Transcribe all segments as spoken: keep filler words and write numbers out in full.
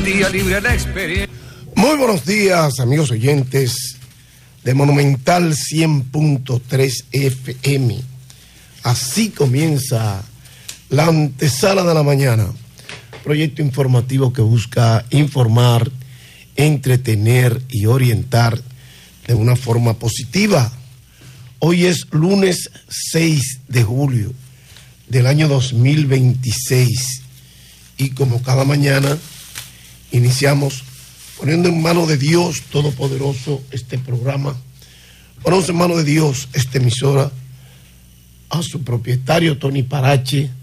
Día libre de experiencia. Muy buenos días, amigos oyentes de Monumental cien punto tres F M. Así comienza la antesala de la mañana, proyecto informativo que busca informar, entretener y orientar de una forma positiva. Hoy es lunes seis de julio del año dos mil veintiséis y como cada mañana iniciamos poniendo en manos de Dios Todopoderoso este programa. Ponemos en manos de Dios esta emisora, a su propietario Tony Parache,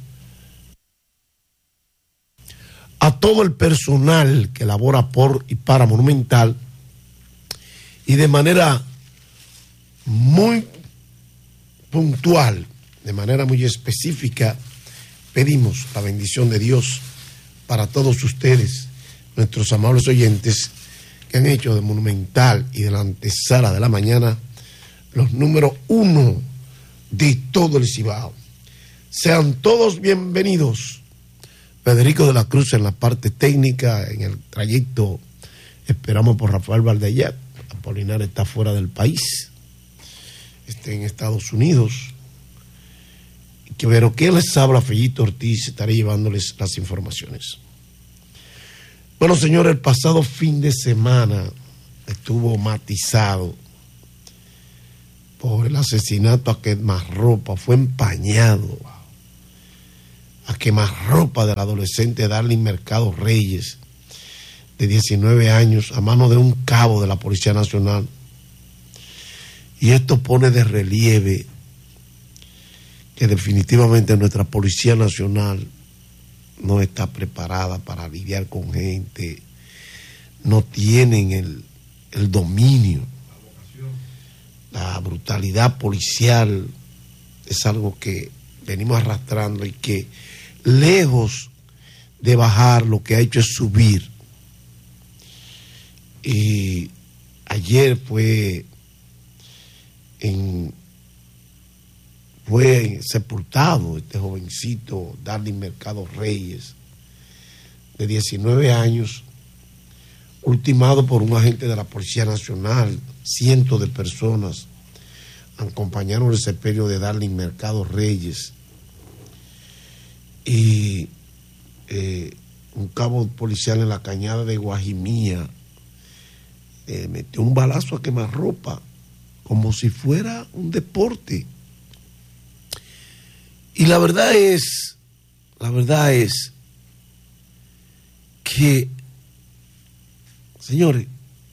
a todo el personal que labora por y para Monumental, y de manera muy puntual, de manera muy específica, pedimos la bendición de Dios para todos ustedes, nuestros amables oyentes, que han hecho de Monumental y de la antesala de la mañana los números uno de todo el Cibao. Sean todos bienvenidos. Federico de la Cruz en la parte técnica, en el trayecto esperamos por Rafael Valdellá. Apolinar está fuera del país, está en Estados Unidos. Pero ¿qué les habla? Fellito Ortiz, estaré llevándoles las informaciones. Bueno, señores, el pasado fin de semana estuvo matizado por el asesinato a quemarropa, fue empañado a quemarropa del adolescente Darling Mercado Reyes, de diecinueve años, a mano de un cabo de la Policía Nacional. Y esto pone de relieve que definitivamente nuestra Policía Nacional no está preparada para lidiar con gente, no tienen el, el dominio. La brutalidad policial es algo que venimos arrastrando y que, lejos de bajar, lo que ha hecho es subir. Y ayer fue en fue sepultado este jovencito Darling Mercado Reyes, de diecinueve años, ultimado por un agente de la Policía Nacional. Cientos de personas acompañaron el sepelio de Darling Mercado Reyes y eh, un cabo policial en la cañada de Guajimía eh, metió un balazo a quemarropa como si fuera un deporte. Y la verdad es, la verdad es que, señores,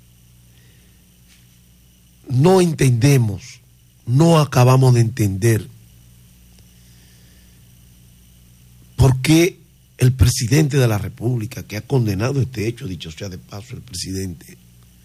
no entendemos, no acabamos de entender por qué el presidente de la República, que ha condenado este hecho, dicho sea de paso el presidente,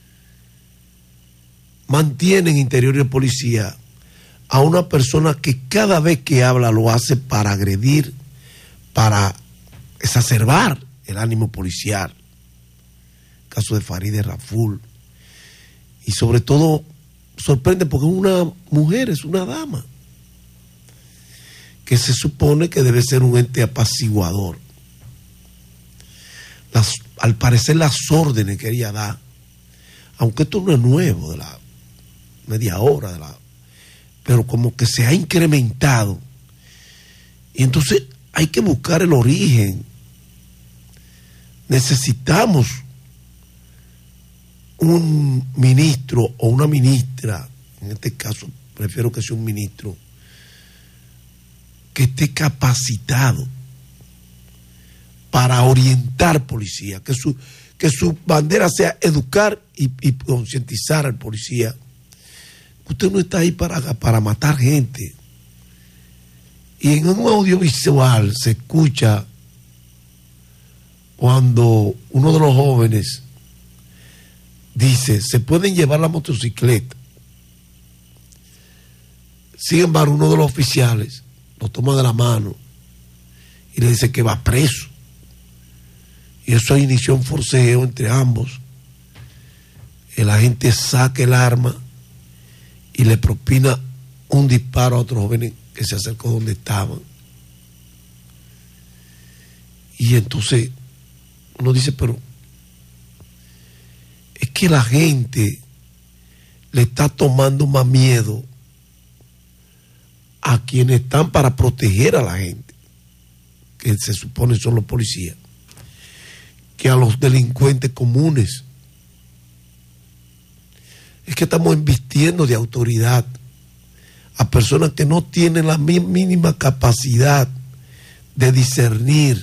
mantiene en interior de policía a una persona que cada vez que habla lo hace para agredir, para exacerbar el ánimo policial. El caso de Farideh Raful. Y sobre todo sorprende porque es una mujer, es una dama, que se supone que debe ser un ente apaciguador. Las, al parecer las órdenes que ella da, aunque esto no es nuevo, de la media hora, de la pero como que se ha incrementado. Y entonces hay que buscar el origen. Necesitamos un ministro o una ministra, en este caso prefiero que sea un ministro, que esté capacitado para orientar policía, que su, que su bandera sea educar y, y concientizar al policía. Usted no está ahí para, para matar gente. Y en un audiovisual se escucha cuando uno de los jóvenes dice, se pueden llevar la motocicleta. Sin embargo, uno de los oficiales lo toma de la mano y le dice que va preso. Y eso inició un forcejeo entre ambos. El agente saca el arma y le propina un disparo a otro joven que se acercó donde estaban. Y entonces uno dice, pero que la gente le está tomando más miedo a quienes están para proteger a la gente, que se supone son los policías, que a los delincuentes comunes. Es que estamos invirtiendo de autoridad a personas que no tienen la mínima capacidad de discernir.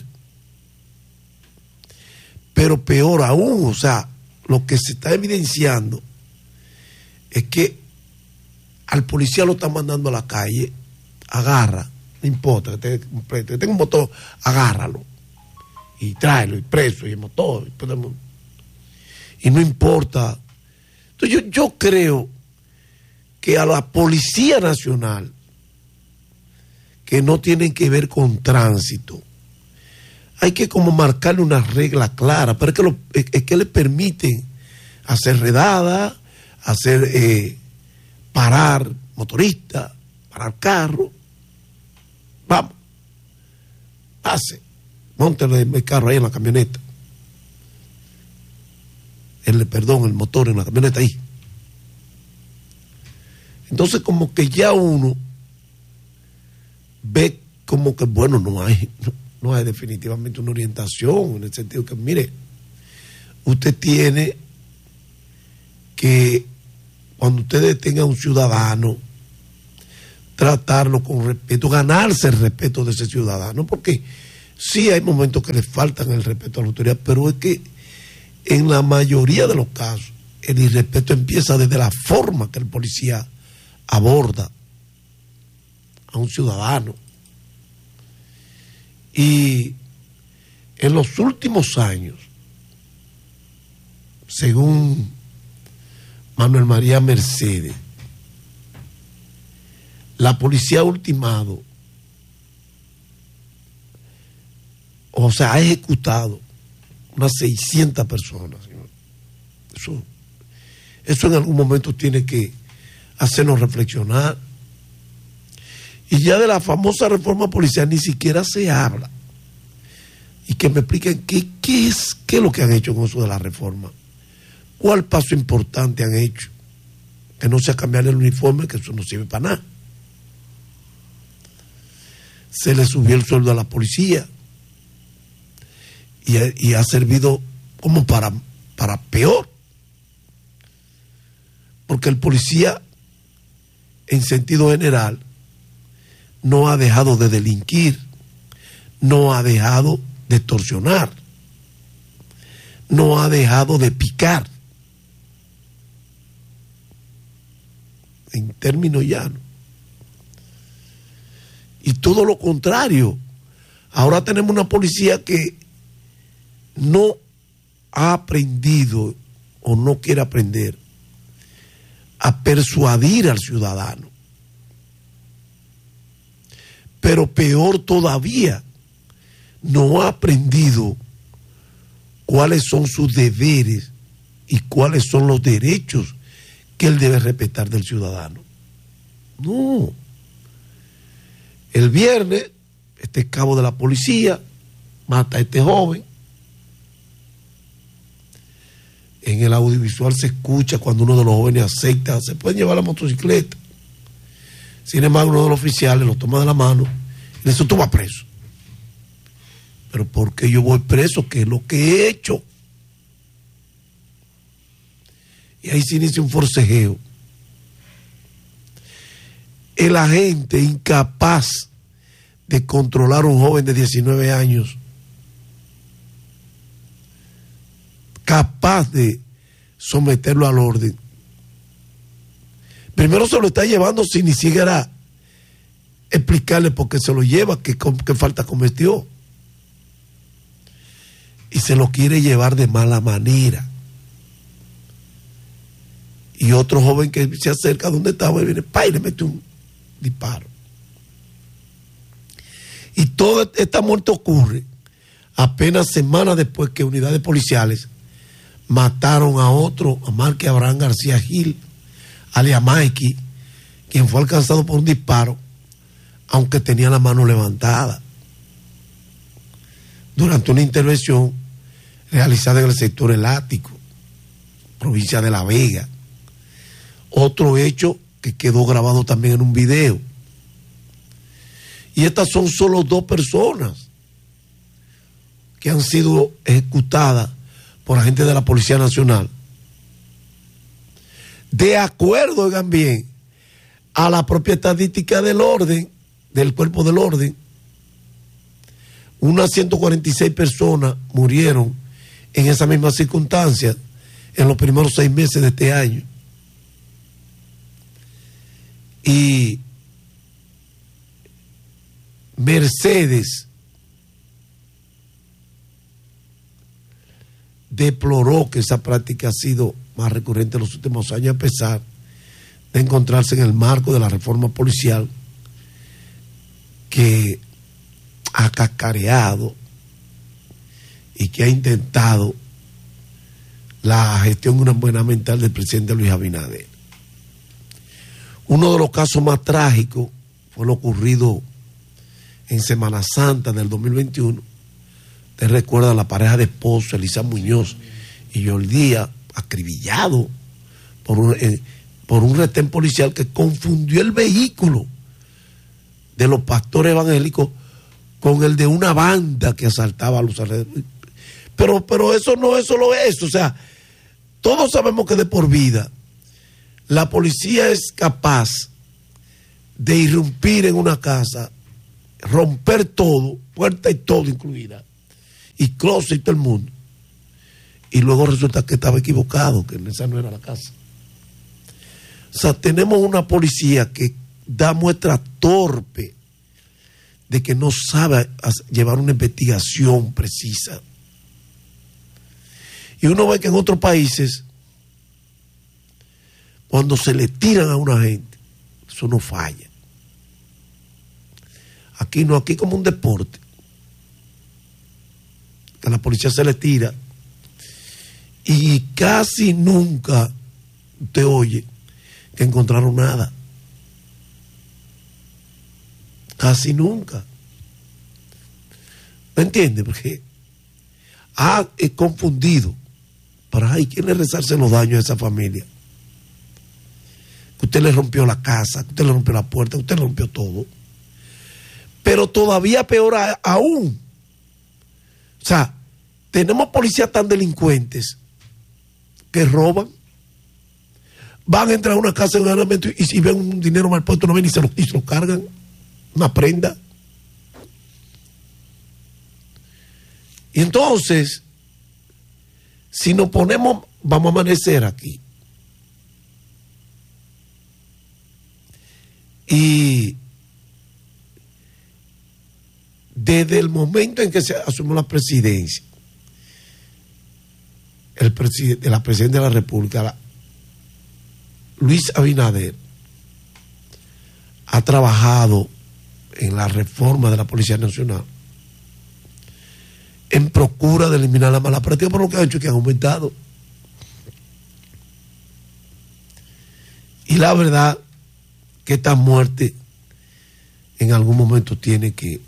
Pero peor aún, o sea, lo que se está evidenciando es que al policía lo están mandando a la calle, agarra, no importa, que tenga, que tenga un motor, agárralo y tráelo y preso y el motor y, podemos, y no importa. Entonces yo, yo creo que a la Policía Nacional, que no tienen que ver con tránsito, hay que como marcarle una regla clara, pero es que, lo, es, es que le permiten hacer redadas, hacer eh, parar motoristas, parar carro. Vamos, pase, móntale el carro ahí en la camioneta. El, perdón, el motor en la camioneta ahí. Entonces como que ya uno ve como que, bueno, no hay, no, no hay definitivamente una orientación, en el sentido que, mire, usted tiene que, cuando usted detenga a un ciudadano, tratarlo con respeto, ganarse el respeto de ese ciudadano, porque sí hay momentos que le faltan el respeto a la autoridad, pero es que en la mayoría de los casos el irrespeto empieza desde la forma que el policía aborda a un ciudadano. Y en los últimos años, según Manuel María Mercedes, la policía ha ultimado, o sea, ha ejecutado unas seiscientas personas. Eso, eso en algún momento tiene que hacernos reflexionar. Y ya de la famosa reforma policial ni siquiera se habla. Y que me expliquen qué, qué, es, qué es lo que han hecho con eso de la reforma. ¿Cuál paso importante han hecho? Que no sea cambiar el uniforme, que eso no sirve para nada. Se le subió el sueldo a la policía y, y ha servido como para, para peor. Porque el policía, en sentido general, no ha dejado de delinquir, no ha dejado de extorsionar, no ha dejado de picar. En términos llanos. Y todo lo contrario. Ahora tenemos una policía que no ha aprendido o no quiere aprender a persuadir al ciudadano. Pero peor todavía, no ha aprendido cuáles son sus deberes y cuáles son los derechos que él debe respetar del ciudadano. No. El viernes, este cabo de la policía mata a este joven. En el audiovisual se escucha cuando uno de los jóvenes acepta, se pueden llevar la motocicleta. Sin embargo, uno de los oficiales lo toma de la mano y le dice, tú vas preso. Pero ¿por qué yo voy preso? ¿Qué es lo que he hecho? Y ahí se inicia un forcejeo. El agente incapaz de controlar a un joven de diecinueve años, capaz de someterlo al orden, primero se lo está llevando sin ni siquiera explicarle por qué se lo lleva, qué, qué falta cometió. Y se lo quiere llevar de mala manera. Y otro joven que se acerca donde estaba y viene, ¡pay! Le mete un disparo. Y toda esta muerte ocurre apenas semanas después que unidades policiales mataron a otro, a Marque Abraham García Gil, alias Mikey, quien fue alcanzado por un disparo, aunque tenía la mano levantada, durante una intervención realizada en el sector El Ático. provincia de La Vega. Otro hecho que quedó grabado también en un video. Y estas son solo dos personas que han sido ejecutadas por agentes de la Policía Nacional. De acuerdo, oigan bien, a la propia estadística del orden, del cuerpo del orden, unas ciento cuarenta y seis personas murieron en esa misma circunstancia en los primeros seis meses de este año. Y Mercedes deploró que esa práctica ha sido más recurrente en los últimos años, a pesar de encontrarse en el marco de la reforma policial que ha cascareado y que ha intentado la gestión gubernamental del presidente Luis Abinader. Uno de los casos más trágicos fue lo ocurrido en Semana Santa del dos mil veintiuno. Te recuerda la pareja de esposos, Elisa Muñoz y Joel Díaz, acribillado por un, eh, por un retén policial que confundió el vehículo de los pastores evangélicos con el de una banda que asaltaba a los alrededores. Pero, pero eso no es solo eso, o sea, todos sabemos que de por vida la policía es capaz de irrumpir en una casa, romper todo, puerta y todo incluida, y closet y todo el mundo, y luego resulta que estaba equivocado, que esa no era la casa. O sea, tenemos una policía que da muestra torpe de que no sabe llevar una investigación precisa. Y uno ve que en otros países, cuando se le tiran a una gente, eso no falla. Aquí no, aquí como un deporte, que a la policía se le tira y casi nunca usted oye que encontraron nada. Casi nunca. ¿Me entiende? Porque ha confundido para, ay, ¿quién le resarce los daños a esa familia? Que usted le rompió la casa, que usted le rompió la puerta, que usted le rompió todo. Pero todavía peor a, aún. O sea, tenemos policías tan delincuentes que roban, van a entrar a una casa y, y si ven un dinero mal puesto, no ven y se lo, y se lo cargan, una prenda. Y entonces, si nos ponemos, vamos a amanecer aquí. Y desde el momento en que se asumió la presidencia, el presidente, la presidenta de la República, la, Luis Abinader, ha trabajado en la reforma de la Policía Nacional en procura de eliminar la mala práctica, por lo que ha hecho que han aumentado. Y la verdad que esta muerte en algún momento tiene que...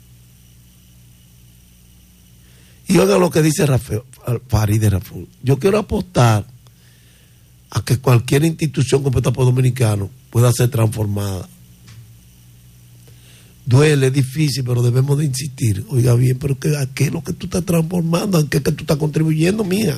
Y oiga lo que dice Rafael, Farideh Raful. Yo quiero apostar a que cualquier institución compuesta por dominicanos pueda ser transformada. Duele, es difícil, pero debemos de insistir. Oiga bien, pero ¿qué, ¿a qué es lo que tú estás transformando? ¿A qué es que tú estás contribuyendo, mija?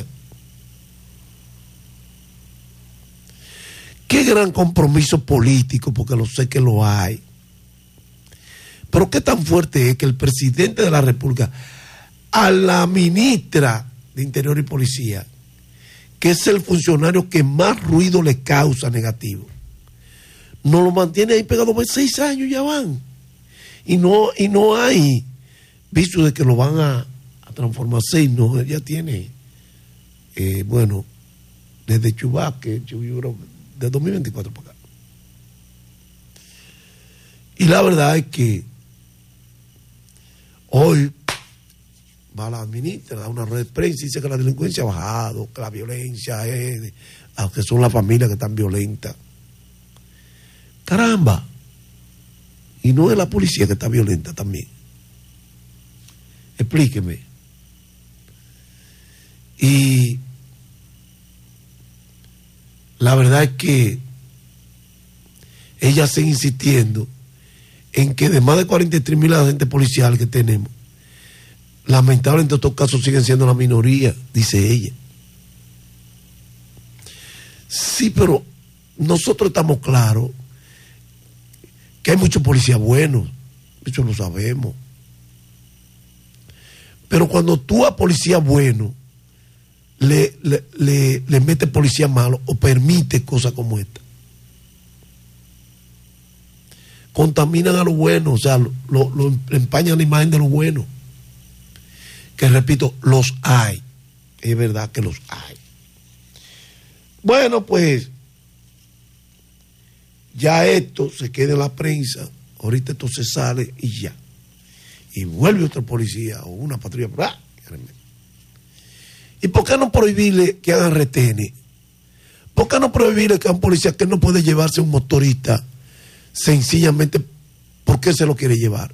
Qué gran compromiso político, porque lo sé que lo hay. Pero qué tan fuerte es que el presidente de la República, a la ministra de Interior y Policía, que es el funcionario que más ruido le causa negativo, no lo mantiene ahí pegado por seis años, ya van. Y no, y no hay visto de que lo van a, a transformar. Seis, no, ella tiene, eh, bueno, desde Chubaque, de dos mil veinticuatro para acá. Y la verdad es que hoy va la ministra, da una red de prensa y dice que la delincuencia ha bajado, que la violencia es, aunque son las familias que están violentas. Caramba. Y no es la policía que está violenta también. Explíqueme. Y la verdad es que ella sigue insistiendo en que de más de cuarenta y tres mil agentes policiales que tenemos, lamentablemente estos casos siguen siendo la minoría, dice ella. Sí, pero nosotros estamos claros que hay muchos policías buenos, eso lo sabemos. Pero cuando tú a policía bueno le, le, le, le metes policía malo o permite cosas como esta, contaminan a lo bueno, o sea, lo, lo, lo empañan la imagen de lo bueno. Que repito, los hay. Es verdad que los hay. Bueno, pues ya esto se queda en la prensa, ahorita esto se sale y ya. Y vuelve otro policía o una patrulla. ¡Ah! ¿Y por qué no prohibirle que hagan retenes? ¿Por qué no prohibirle que hagan policía que no puede llevarse un motorista sencillamente porque se lo quiere llevar?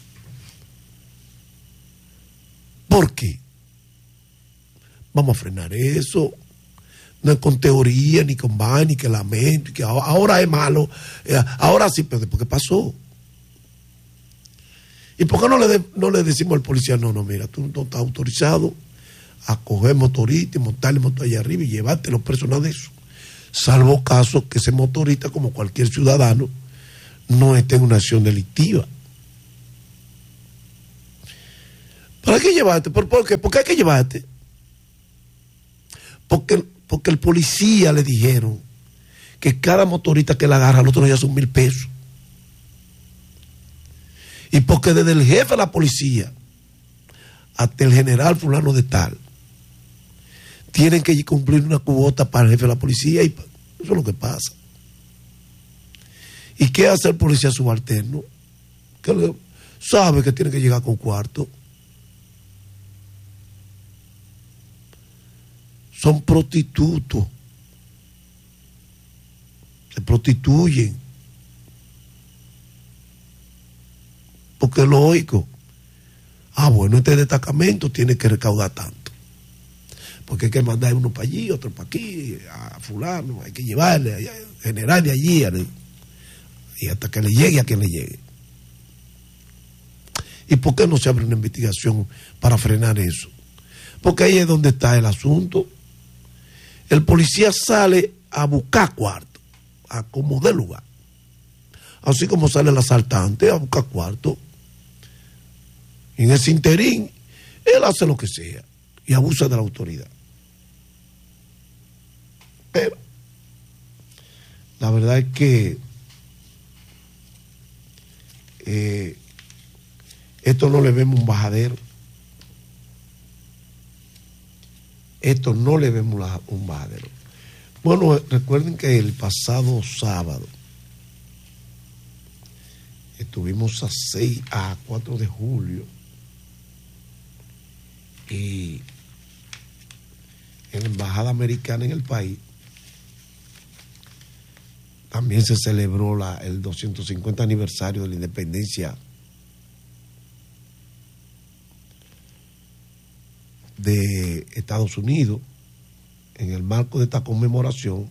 ¿Por qué? Vamos a frenar eso. No es con teoría, ni con vaina, ni que lamento, ni que ahora es malo. Ahora sí, pero ¿por qué pasó? ¿Y por qué no le, de, no le decimos al policía, no, no, mira, tú no estás autorizado a coger motorista y montarle motor allá arriba y llevarte los personas de eso? Salvo caso que ese motorista, como cualquier ciudadano, no esté en una acción delictiva. ¿Para qué llevarte? ¿Por, por qué? ¿Por qué hay que llevarte? Porque, porque el policía le dijeron que cada motorista que la agarra al otro día son mil pesos. Y porque desde el jefe de la policía hasta el general fulano de tal tienen que cumplir una cuota para el jefe de la policía, y eso es lo que pasa. ¿Y qué hace el policía subalterno? Que le, sabe que tiene que llegar con cuarto. Son prostitutos. Se prostituyen. Porque es lógico. Ah, bueno, este destacamento tiene que recaudar tanto. Porque hay que mandar uno para allí, otro para aquí, a fulano, hay que llevarle, allá, general de allí, y hasta que le llegue a quien le llegue. ¿Y por qué no se abre una investigación para frenar eso? Porque ahí es donde está el asunto. El policía sale a buscar cuarto, a como dé lugar. Así como sale el asaltante a buscar cuarto. En ese interín, él hace lo que sea y abusa de la autoridad. Pero la verdad es que eh, esto no le vemos un bajadero. Esto no le vemos la, un bajadero. Bueno, recuerden que el pasado sábado estuvimos a seis, a cuatro de julio, y en la embajada americana en el país también se celebró la, el doscientos cincuenta aniversario de la independencia de Estados Unidos. En el marco de esta conmemoración,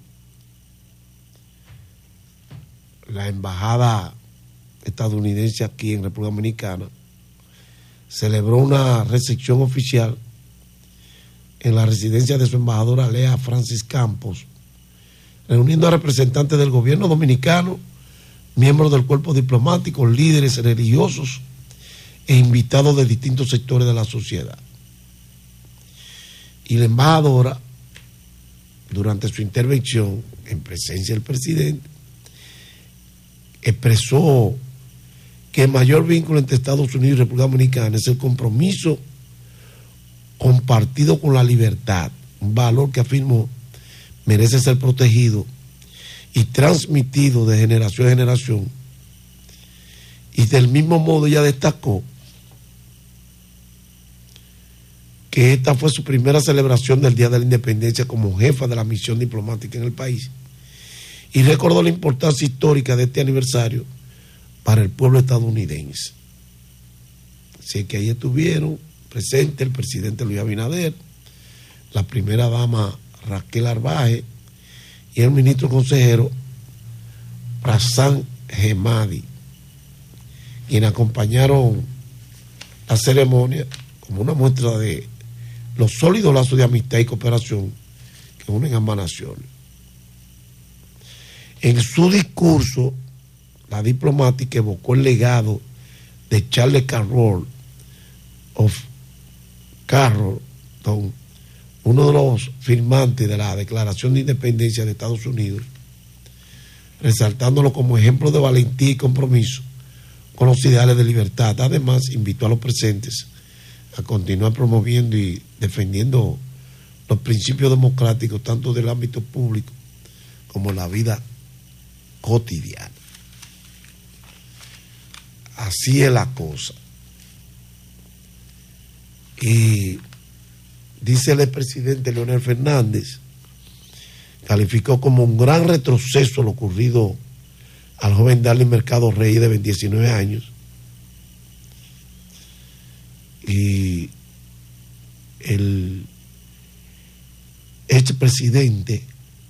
la embajada estadounidense aquí en República Dominicana celebró una recepción oficial en la residencia de su embajadora Lea Francis Campos, reuniendo a representantes del gobierno dominicano, miembros del cuerpo diplomático, líderes religiosos e invitados de distintos sectores de la sociedad. Y la embajadora, durante su intervención en presencia del presidente, expresó que el mayor vínculo entre Estados Unidos y República Dominicana es el compromiso compartido con la libertad, un valor que afirmó merece ser protegido y transmitido de generación en generación. Y del mismo modo ella destacó que esta fue su primera celebración del Día de la Independencia como jefa de la misión diplomática en el país, y recordó la importancia histórica de este aniversario para el pueblo estadounidense. Así que ahí estuvieron presentes el presidente Luis Abinader, la primera dama Raquel Arbaje y el ministro consejero Prasan Hemadi, quienes acompañaron la ceremonia como una muestra de los sólidos lazos de amistad y cooperación que unen ambas naciones. En su discurso, la diplomática evocó el legado de Charles Carroll of Carrollton, uno de los firmantes de la Declaración de Independencia de Estados Unidos, resaltándolo como ejemplo de valentía y compromiso con los ideales de libertad. Además, invitó a los presentes a continuar promoviendo y defendiendo los principios democráticos tanto del ámbito público como en la vida cotidiana. Así es la cosa. Y dice el expresidente Leonel Fernández, calificó como un gran retroceso lo ocurrido al joven Darling Mercado Reyes de diecinueve años, y el expresidente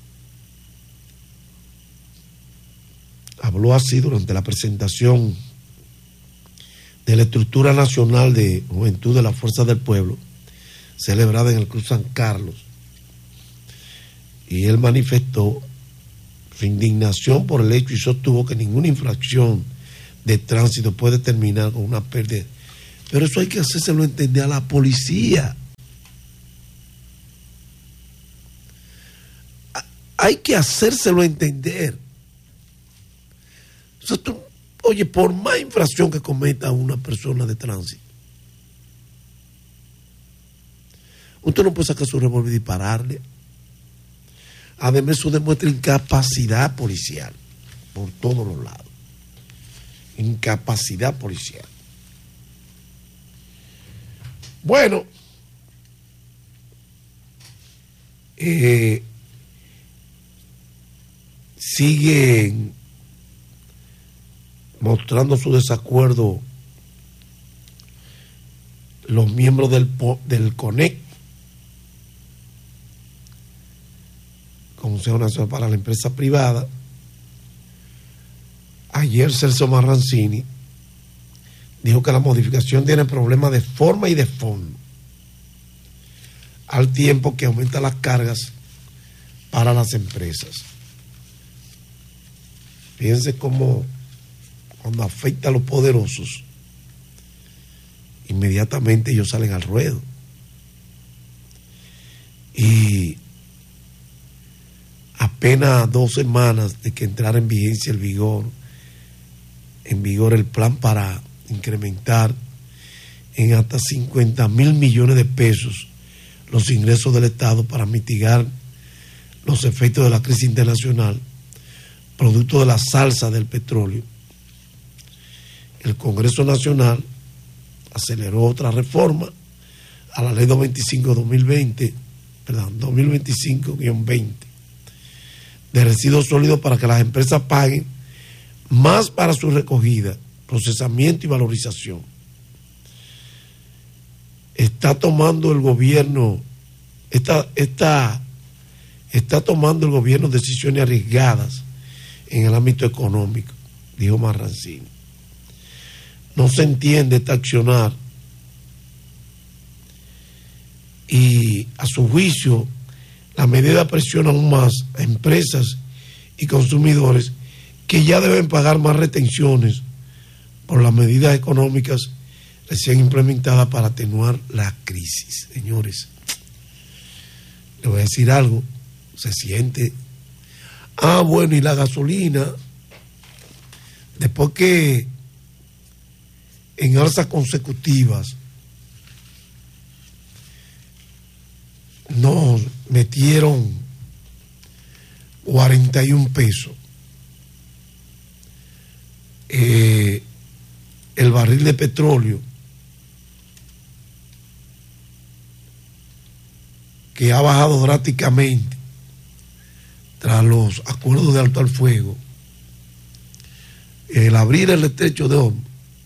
habló así durante la presentación de la Estructura Nacional de Juventud de la Fuerza del Pueblo, celebrada en el Club San Carlos, y él manifestó su indignación por el hecho y sostuvo que ninguna infracción de tránsito puede terminar con una pérdida. Pero eso hay que hacérselo entender a la policía. Hay que hacérselo entender. O sea, tú, oye, por más infracción que cometa una persona de tránsito, usted no puede sacar su revólver y dispararle. Además, eso demuestra incapacidad policial por todos los lados. Incapacidad policial. Bueno, eh, siguen mostrando su desacuerdo los miembros del, del CONEC, Consejo Nacional para la Empresa Privada. Ayer Celso Marrancini dijo que la modificación tiene problemas de forma y de fondo, al tiempo que aumenta las cargas para las empresas. Fíjense cómo cuando afecta a los poderosos, inmediatamente ellos salen al ruedo. Y apenas dos semanas de que entrara en vigencia el vigor, en vigor el plan para incrementar en hasta cincuenta mil millones de pesos los ingresos del Estado para mitigar los efectos de la crisis internacional, producto de la salsa del petróleo. El Congreso Nacional aceleró otra reforma a la ley doscientos veinticinco dos mil veinte, perdón, dos mil veinticinco guión veinte de residuos sólidos para que las empresas paguen más para su recogida, procesamiento y valorización. Está tomando el gobierno, está, está, está tomando el gobierno decisiones arriesgadas en el ámbito económico, dijo Marrancini. No se entiende este accionar y, a su juicio, la medida presiona aún más a empresas y consumidores que ya deben pagar más retenciones por las medidas económicas recién implementadas para atenuar la crisis. Señores, le voy a decir algo, se siente. Ah, bueno, y la gasolina, después que en alzas consecutivas nos metieron cuarenta y un pesos, eh, el barril de petróleo, que ha bajado drásticamente tras los acuerdos de alto al fuego, el abrir el estrecho de Hormuz,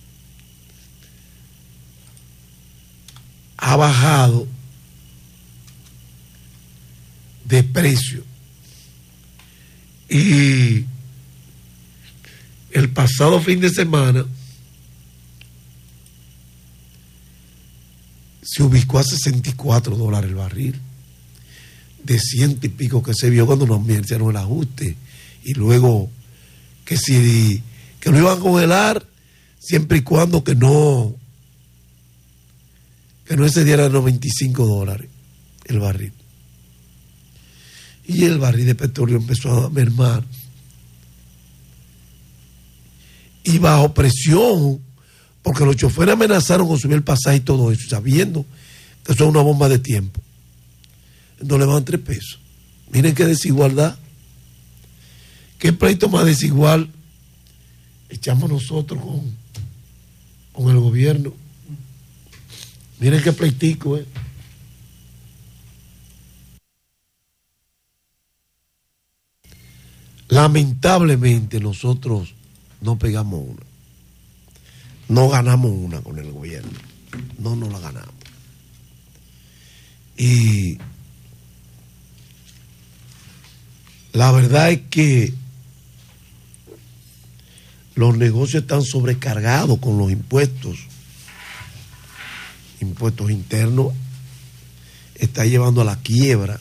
ha bajado de precio Y el pasado fin de semana se ubicó a sesenta y cuatro dólares el barril, de ciento y pico que se vio cuando nos hicieron el ajuste, y luego que si que lo iban a congelar siempre y cuando que no que no excediera noventa y cinco dólares el barril. Y el barril de petróleo empezó a mermar. Y bajo presión, porque los choferes amenazaron con subir el pasaje y todo eso, sabiendo que eso es una bomba de tiempo. Entonces le van tres pesos. Miren qué desigualdad. Qué pleito más desigual echamos nosotros con, con el gobierno. Miren qué pleitico, ¿eh? Lamentablemente nosotros no pegamos una. No ganamos una con el gobierno. No nos la ganamos. Y la verdad es que los negocios están sobrecargados con los impuestos. Impuestos internos. Está llevando a la quiebra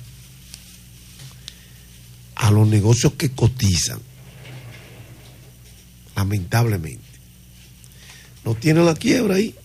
a los negocios que cotizan. Lamentablemente. No tiene la quiebra ahí.